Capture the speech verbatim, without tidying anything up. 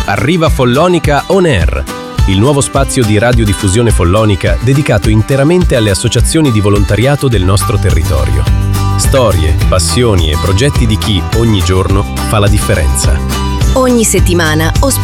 Arriva Follonica On Air, il nuovo spazio di radiodiffusione follonica dedicato interamente alle associazioni di volontariato del nostro territorio. Storie, passioni e progetti di chi ogni giorno fa la differenza. Ogni settimana ospitiamo